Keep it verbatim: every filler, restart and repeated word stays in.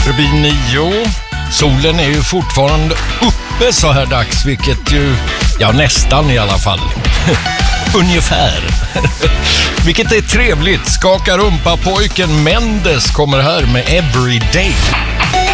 Förbi nio. Solen är ju fortfarande uppe så här dags, vilket ju, ja nästan i alla fall. Ungefär. Vilket är trevligt. Skaka rumpa pojken Mendes kommer här med Everyday.